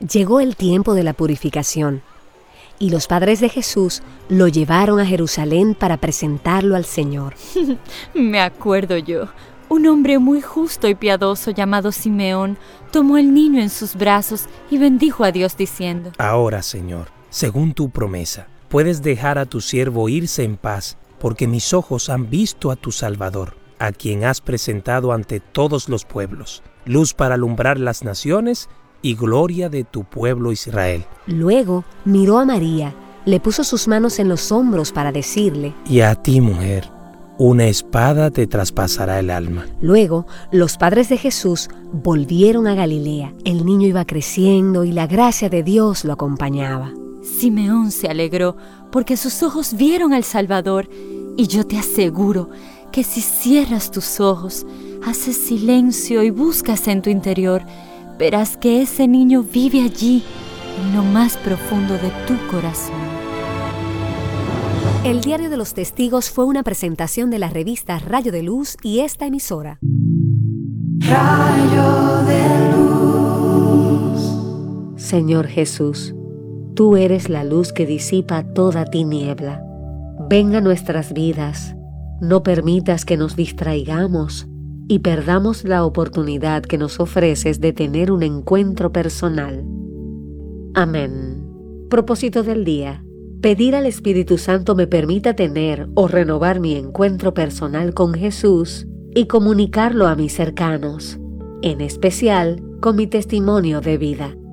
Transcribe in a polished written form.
Llegó el tiempo de la purificación, y los padres de Jesús lo llevaron a Jerusalén para presentarlo al Señor. Me acuerdo yo. Un hombre muy justo y piadoso llamado Simeón tomó al niño en sus brazos y bendijo a Dios diciendo: Ahora, Señor, según tu promesa, puedes dejar a tu siervo irse en paz, porque mis ojos han visto a tu Salvador, a quien has presentado ante todos los pueblos, luz para alumbrar las naciones y gloria de tu pueblo Israel. Luego miró a María, le puso sus manos en los hombros para decirle: Y a ti, mujer, una espada te traspasará el alma. Luego, los padres de Jesús volvieron a Galilea. El niño iba creciendo y la gracia de Dios lo acompañaba. Simeón se alegró porque sus ojos vieron al Salvador, y yo te aseguro que si cierras tus ojos, haces silencio y buscas en tu interior, verás que ese niño vive allí, en lo más profundo de tu corazón. El Diario de los Testigos fue una presentación de la revista Rayo de Luz y esta emisora. Rayo de luz. Señor Jesús, tú eres la luz que disipa toda tiniebla. Ven a nuestras vidas, no permitas que nos distraigamos y perdamos la oportunidad que nos ofreces de tener un encuentro personal. Amén. Propósito del día: pedir al Espíritu Santo me permita tener o renovar mi encuentro personal con Jesús y comunicarlo a mis cercanos, en especial con mi testimonio de vida.